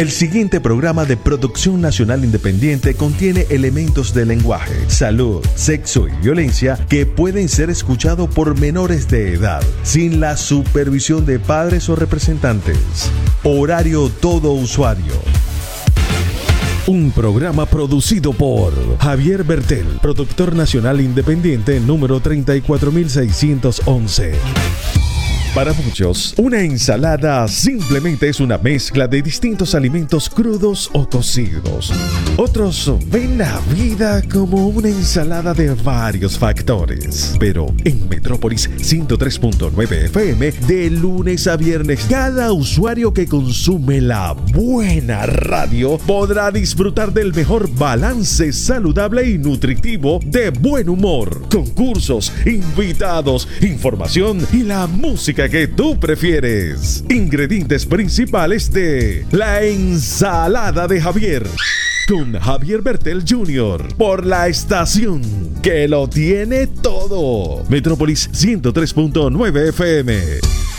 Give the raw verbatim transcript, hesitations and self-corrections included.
El siguiente programa de producción nacional independiente contiene elementos de lenguaje, salud, sexo y violencia que pueden ser escuchados por menores de edad, sin la supervisión de padres o representantes. Horario todo usuario. Un programa producido por Javier Bertel, productor nacional independiente número treinta y cuatro mil seiscientos once. Para muchos, una ensalada simplemente es una mezcla de distintos alimentos crudos o cocidos. Otros ven la vida como una ensalada de varios factores. Pero en Metrópolis ciento tres punto nueve F M, de lunes a viernes, cada usuario que consume la buena radio podrá disfrutar del mejor balance saludable y nutritivo de buen humor, concursos, invitados, información y la música que tú prefieres. Ingredientes principales de la ensalada de Javier, con Javier Bertel junior, por la estación que lo tiene todo. Metrópolis ciento tres punto nueve F M.